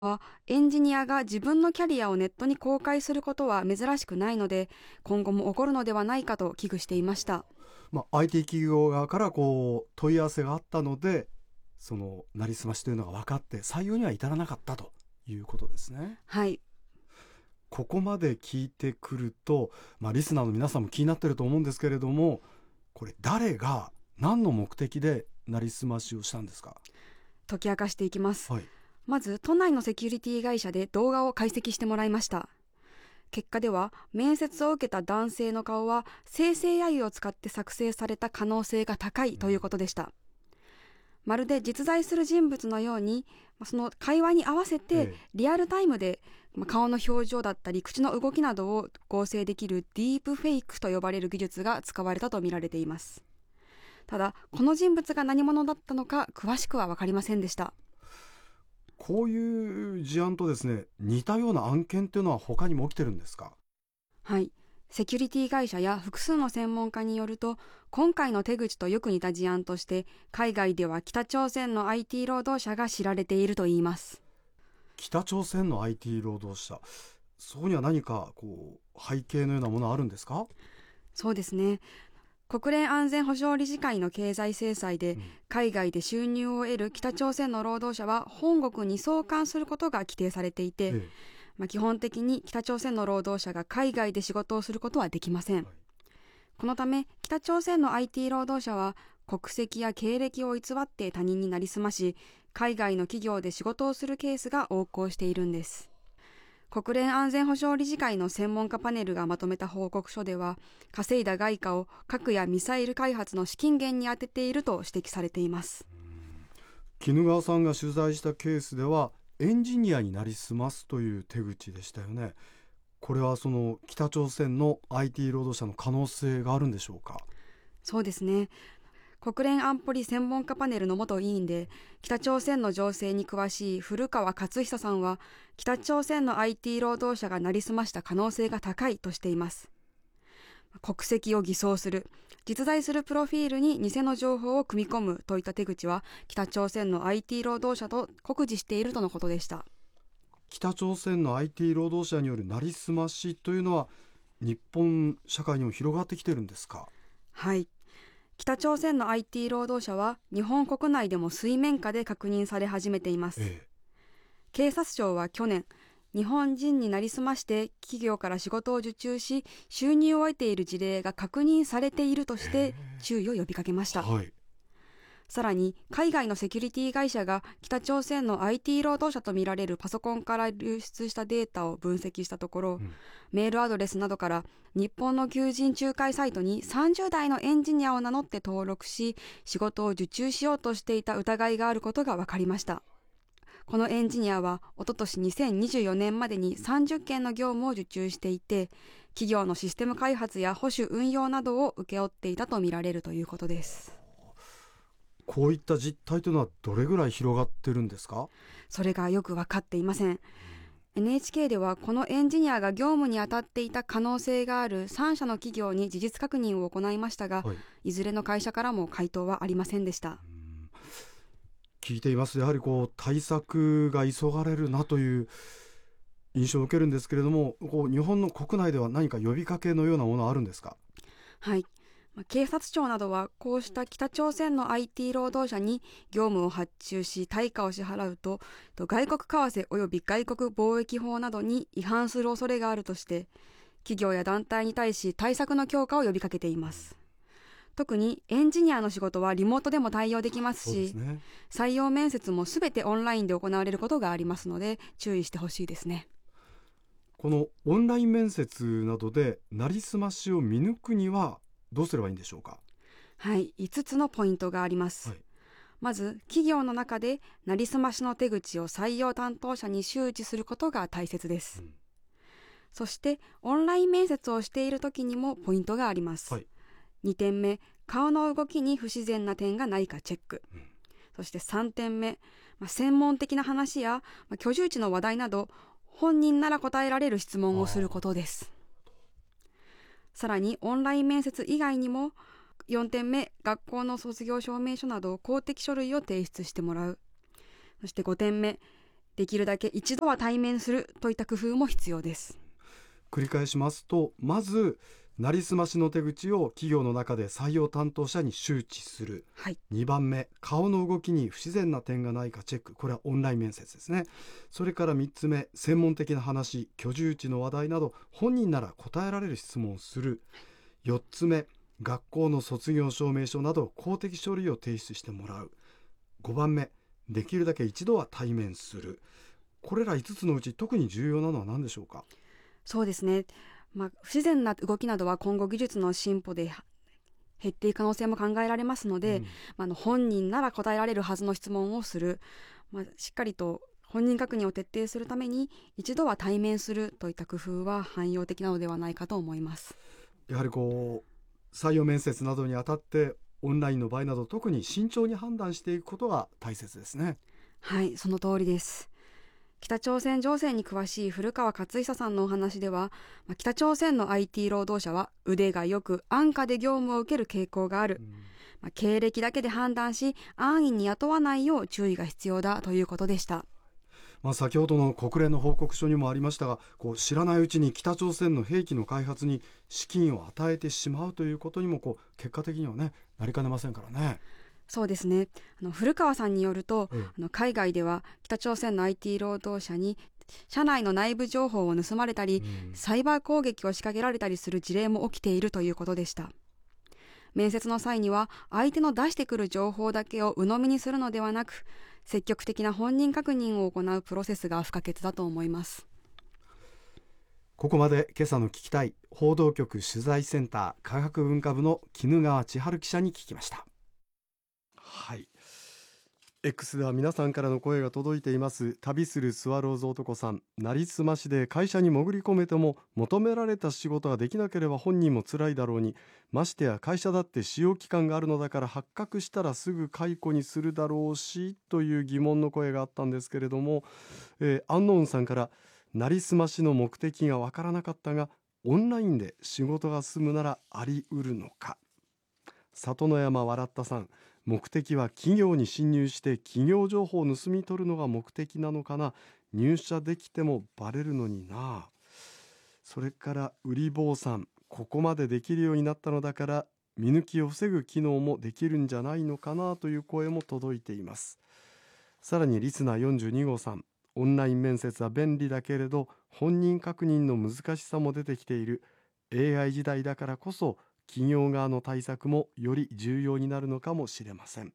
はエンジニアが自分のキャリアをネットに公開することは珍しくないので、今後も起こるのではないかと危惧していました。 IT 企業側から問い合わせがあったので、そのなりすましというのが分かって採用には至らなかったということですね。 はい。 ここまで聞いてくると、リスナーの皆さんも気になってると思うんですけれども、これ誰が何の目的でなりすましをしたんですか？ 解き明かしていきます。 はい。 まず都内のセキュリティ会社で動画を解析してもらいました。結果では、面接を受けた男性の顔は生成 AI を使って作成された可能性が高いということでした。まるで実在する人物のように、その会話に合わせてリアルタイムで顔の表情だったり口の動きなどを合成できるディープフェイクと呼ばれる技術が使われたとみられています。ただ、この人物が何者だったのか詳しくは分かりませんでした。 こういう事案とですね、似たような案件というのは他にも起きてるんですか？ はい。セキュリティ会社や複数の専門家によると、今回の手口とよく似た事案として、海外では北朝鮮の IT 労働者が知られているといいます。 北朝鮮の IT 労働者、そこには何か背景のようなものあるんですか？ そうですね。国連安全保障理事会の経済制裁で海外で収入を得る北朝鮮の労働者は本国に送還することが規定されていて、 ええ。 基本的に北朝鮮の労働者が海外で仕事をすることはできません。 はい。 このため北朝鮮の IT 労働者は国籍や経歴を偽って他人になりすまし、海外の企業で仕事をするケースが横行しているんです。国連安全保障理事会の専門家パネルがまとめた報告書では、稼いだ外貨を核やミサイル開発の資金源に充てていると指摘されています。 絹川さんが取材したケースではエンジニアになりすますという手口でしたよね。これはその北朝鮮の IT 労働者の可能性があるんでしょうか？ そうですね。国連安保理専門家パネルの元委員で、北朝鮮の情勢に詳しい古川勝久さんは、北朝鮮の IT 労働者がなりすました可能性が高いとしています。国籍を偽装する、実在するプロフィールに偽の情報を組み込むといった手口は、北朝鮮の IT 労働者と酷似しているとのことでした。 北朝鮮の IT 労働者によるなりすましというのは日本社会にも広がってきてるんですか？ はい。北朝鮮の IT 労働者は日本国内でも水面下で確認され始めています。 ええ。 警察庁は去年、日本人になりすまして企業から仕事を受注し収入を得ている事例が確認されているとして注意を呼びかけました。 はい。 さらに海外のセキュリティ会社が北朝鮮の IT 労働者とみられるパソコンから流出したデータを分析したところ、メールアドレスなどから日本の求人仲介サイトに30代のエンジニアを名乗って登録し仕事を受注しようとしていた疑いがあることが分かりました。このエンジニアはおととし2024年までに30件の業務を受注していて、企業のシステム開発や保守運用などを請け負っていたとみられるということです。 こういった実態というのはどれぐらい広がってるんですか？ それがよく分かっていません。NHK ではこのエンジニアが業務に当たっていた可能性がある3社の企業に事実確認を行いましたが、 はい。 いずれの会社からも回答はありませんでした。 聞いています。やはり対策が急がれるなという印象を受けるんですけれども、日本の国内では何か呼びかけのようなものはあるんですか？ はい。警察庁などはこうした北朝鮮の IT 労働者に業務を発注し対価を支払うと外国為替及び外国貿易法などに違反する恐れがあるとして企業や団体に対し対策の強化を呼びかけています。特にエンジニアの仕事はリモートでも対応できますし、 そうですね。 採用面接もすべてオンラインで行われることがありますので注意してほしいですね。 このオンライン面接などでなりすましを見抜くにはどうすればいいんでしょうか？ はい、5つのポイントがあります。 はい。 まず企業の中でなりすましの手口を採用担当者に周知することが大切です。そしてオンライン面接をしている時にもポイントがあります。 はい。 2点目、顔の動きに不自然な点がないかチェック。そして3点目、専門的な話や、居住地の話題など本人なら答えられる質問をすることです。さらにオンライン面接以外にも4点目、学校の卒業証明書など公的書類を提出してもらう。そして5点目、 できるだけ一度は対面するといった工夫も必要です。 繰り返しますと、まずなりすましの手口を企業の中で採用担当者に周知する、 はい、 2番目、顔の動きに不自然な点がないかチェック、これはオンライン面接ですね。それから3つ目、専門的な話、居住地の話題など本人なら答えられる質問をする。4つ目、学校の卒業証明書など公的書類を提出してもらう。5番目、できるだけ一度は対面する。これら5つのうち特に重要なのは何でしょうか？ そうですね、不自然な動きなどは今後技術の進歩で減っていく可能性も考えられますので、本人なら答えられるはずの質問をする、しっかりと本人確認を徹底するために一度は対面するといった工夫は汎用的なのではないかと思います。 やはり採用面接などにあたってオンラインの場合など特に慎重に判断していくことが大切ですね。 はい、その通りです。北朝鮮情勢に詳しい古川勝久さんのお話では、北朝鮮の IT 労働者は腕がよく安価で業務を受ける傾向がある、経歴だけで判断し安易に雇わないよう注意が必要だということでした。 先ほどの国連の報告書にもありましたが、知らないうちに北朝鮮の兵器の開発に資金を与えてしまうということにも結果的にはね、なりかねませんからね。 そうですね、古川さんによると、海外では北朝鮮の IT 労働者に社内の内部情報を盗まれたり、サイバー攻撃を仕掛けられたりする事例も起きているということでした。面接の際には相手の出してくる情報だけを鵜呑みにするのではなく、積極的な本人確認を行うプロセスが不可欠だと思います。 ここまで今朝の聞きたい報道局取材センター科学文化部の絹川千春記者に聞きました。はい、X では皆さんからの声が届いています。旅するスワローズ男さん、なりすましで会社に潜り込めても求められた仕事ができなければ本人も辛いだろうに、ましてや会社だって使用期間があるのだから発覚したらすぐ解雇にするだろうし、という疑問の声があったんですけれども、アンノーンさんから、なりすましの目的がわからなかったがオンラインで仕事が済むならあり得るのか。里の山笑ったさん、目的は企業に侵入して企業情報を盗み取るのが目的なのかな。入社できてもバレるのにな。それから売り坊さん、ここまでできるようになったのだから見抜きを防ぐ機能もできるんじゃないのかなという声も届いています。さらにリスナー42号さん、オンライン面接は便利だけれど本人確認の難しさも出てきている。 AI 時代だからこそ企業側の対策もより重要になるのかもしれません。